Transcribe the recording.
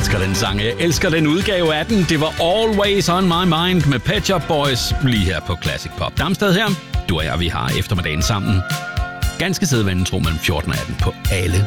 elsker den sang. Jeg elsker den udgave af den. Det var Always On My Mind med Pet Shop Boys lige her på Classic Pop. Damsted her. Du og jeg, vi har eftermiddagen sammen. Ganske sædvanligt tro mellem 14 og 18 på alle